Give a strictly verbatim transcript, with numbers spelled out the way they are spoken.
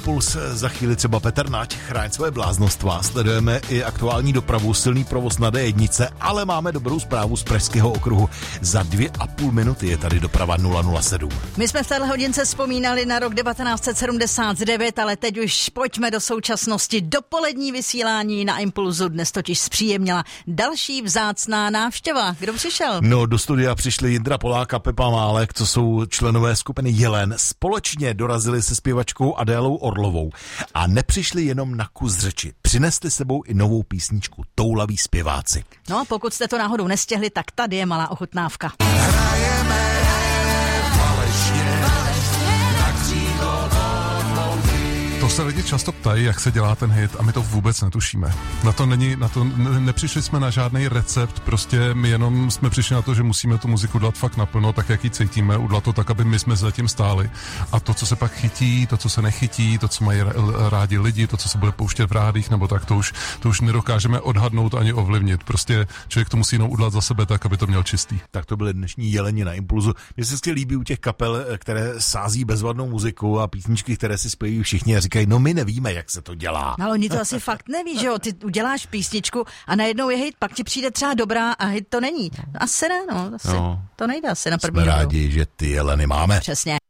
Impuls, za chvíli třeba Petr Nať, chráň svoje bláznostva. Sledujeme i aktuální dopravu, silný provoz na dé jedna, ale máme dobrou zprávu z Pražského okruhu. Za dvě a půl minuty je tady doprava nula nula sedm. My jsme v téhle hodince vzpomínali na rok devatenáct set sedmdesát devět, ale teď už pojďme do současnosti. Dopolední vysílání na Impulzu dnes totiž zpříjemnila další vzácná návštěva. Kdo přišel? No, do studia přišli Jindra Polák a Pepa Málek, co jsou členové skupiny Jelen. Společně dorazili se zpěvačkou Adélou Orlovou a nepřišli jenom na kus řeči. Přinesli sebou i novou písničku Toulaví zpěváci. No a pokud jste to náhodou nestihli, tak tady je malá ochutnávka. Hrajeme falešně, tak křídlo odmluvy. To se lidi často ptají, jak se dělá ten hit, a my to vůbec netušíme. Na to není, na to ne, nepřišli jsme na žádný recept, prostě my jenom jsme přišli na to, že musíme tu muziku udělat fakt naplno, tak jak ji cítíme, udělat to tak, aby my jsme zatím stáli. A to, co se pak chytí, to, co se nechytí, to, co mají rádi lidi, to, co se bude pouštět v rádích, nebo tak, to už, to už nedokážeme odhadnout ani ovlivnit. Prostě člověk to musí jenom udělat za sebe tak, aby to měl čistý. Tak to byly dnešní Jeleni na Impulzu. Mně se líbí u těch kapel, které sází bezvadnou muziku a písničky, které si zpějí všichni a říkají, no my nevíme, jak se to dělá. No, oni to asi fakt neví, že jo, ty uděláš písničku a najednou je hit, pak ti přijde třeba dobrá a hit to není. Asi ne, no, asi, no. To nejde asi na první Jsme rádi, že ty Jeleny máme. Přesně.